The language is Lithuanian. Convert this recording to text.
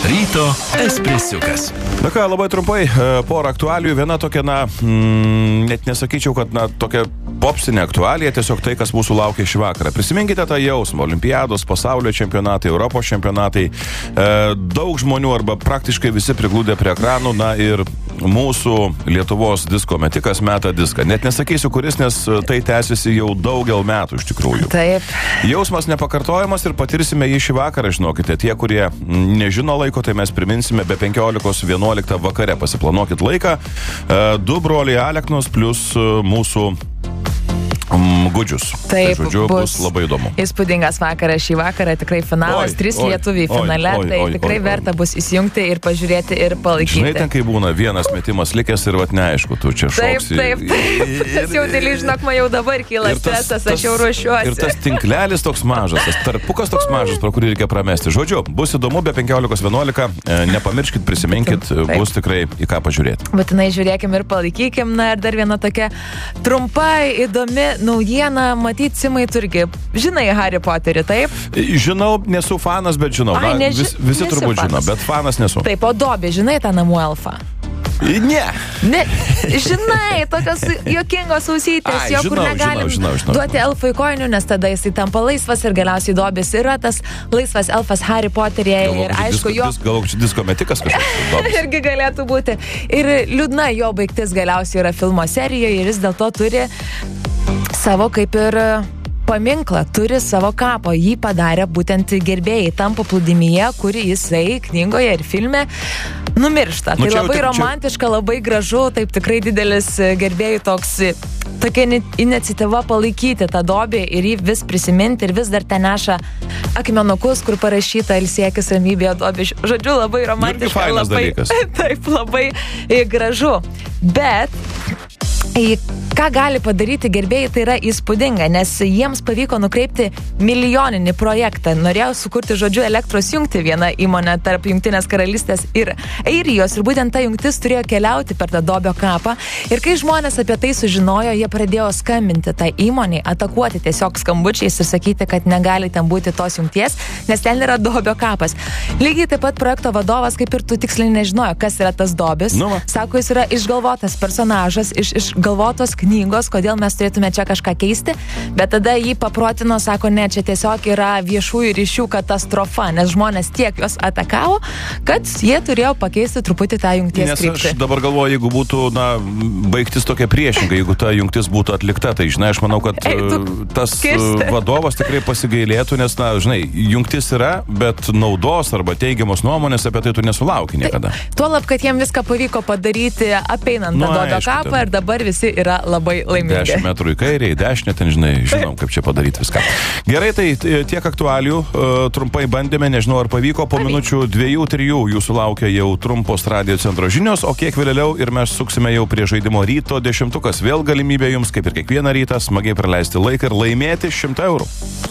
Ryto espresiukas. Na ką, labai trumpai, porą aktualijų. Viena tokia, net nesakyčiau, kad, tokia popsinė aktualija, tiesiog tai, kas mūsų laukia šį vakarą. Prisiminkite tą jausmą. Olimpiados, pasaulio čempionatai, Europos čempionatai. Daug žmonių arba praktiškai visi priglūdė prie ekranų, ir mūsų Lietuvos disko metikas meta diską. Net nesakysiu, kuris, nes tai tęsiasi jau daugel metų iš tikrųjų. Taip. Jausmas nepakartojamas ir patirsime jį šį vakarą, žinokite. Tie, kurie nežino laiko, tai mes priminsime be 15:11 vakare. Pasiplanuokit laiką. Du broliai Aleknos plus mūsų Gudžius. Taip, tai, žodžiu, bus labai įdomu. Įspūdingas vakaras šį vakarą, tikrai finalas, 3 lietuviai finale, tikrai verta bus įsijungti ir pažiūrėti ir palaikyti. Žinai, ten kai būna vienas metimas likęs ir neaišku, tu čia šoksi. Taip. Tas jau dėlį, žinok, man jau dabar kyla stresas, aš jau ruošiuosi. Ir tas tinklelis toks mažas, tas tarpukas toks mažas, pro kurį reikia pramesti. Žodžiu, bus įdomu be 15:11, nepamirškit, prisiminkit, bus tikrai į ką pažiūrėti. Būtinai žiūrėkim ir palaikykim. Ir dar viena tokia trumpa, įdomi naujiena, matyt, Simai turgi. Žinai Harry Potterį, taip? Žinau, nesu fanas, bet žinau. Visi turbūt žino, bet fanas nesu. Taip, o Dobby, žinai tą namų elfą? Ne. Žinai, tokios juokingos ausytės, kur negalim duoti elfui kojinių, nes tada jisai tampa laisvas ir galiausiai Dobbys yra tas laisvas elfas Harry Potteryje. Ir aišku, Galvoju, čia disko metikas kažkoks. Irgi galėtų būti. Ir liūdna jo baigtis galiausiai yra filmo serijoje ir jis dėl to turi savo kaip ir paminklą, turi savo kapą. Jį padarė būtent gerbėjai tam paplūdimyje, kurį jisai knygoje ir filme numiršta. Tai labai romantiška, labai gražu, taip tikrai didelis gerbėjų tokia iniciatyva palaikyti tą Dobby ir jį vis prisiminti ir vis dar ten neša akmenukus, kur parašyta ilsėkis ramybėje Dobby. Žodžiu, labai romantiška, labai gražu. Bet ką gali padaryti gerbėjai, tai yra įspūdinga, nes jiems pavyko nukreipti milijoninį projektą. Norėjau sukurti, elektros jungtį, vieną įmonę tarp Jungtinės karalystės ir Airijos, ir būtent ta jungtis turėjo keliauti per tą Dobbio kapą. Ir kai žmonės apie tai sužinojo, jie pradėjo skambinti tą įmonį, atakuoti tiesiog skambučiais ir sakyti, kad negali ten būti tos jungties, nes ten yra Dobbio kapas. Lygiai taip pat projekto vadovas, kaip ir tu tiksliai nežinojo, kas yra tas Dobbis. Sako, jis yra išgalvotas personažas, išgalvotos knygos, kodėl mes turėtume čia kažką keisti, bet tada jį paprotino, sako, ne, čia tiesiog yra viešųjų ryšių katastrofa, nes žmonės tiek juos atakavo, kad jie turėjo pakeisti truputį tą jungties kryptį. Nes aš dabar galvoju, jeigu būtų, baigtis tokia priešinga, jeigu ta jungtis būtų atlikta, tai, žinai, aš manau, kad tas vadovas tikrai pasigailėtų, nes, jungtis yra, bet naudos arba teigiamos nuomonės apie tai tu nesulauki niekada. Tuolab, kad jiem viską pavyko padaryti apeinant tą Dobbio kapą ir dabar visi yra labai laimingi. 10 metrų į kairę, į dešinę, ten, žinom, kaip čia padaryti viską. Gerai, tai tiek aktualijų, trumpai bandėme, nežinau, ar pavyko, po minučių 2-3 jūsų laukia jau trumpos radio centro žinios, o kiek vėliau ir mes suksime jau prie žaidimo ryto 10. Vėl galimybė jums, kaip ir kiekvieną rytą, smagiai praleisti laiką ir laimėti 100 eurų.